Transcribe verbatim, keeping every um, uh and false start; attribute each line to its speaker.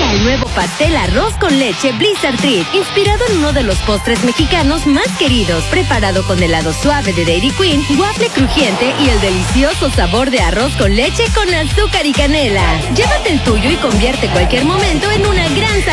Speaker 1: Prueba el nuevo pastel arroz con leche Blizzard Treat, inspirado en uno de los postres mexicanos más queridos, preparado con helado suave de Dairy Queen, waffle crujiente y el delicioso sabor de arroz con leche con azúcar y canela. Llévate el tuyo y convierte cualquier momento en una gran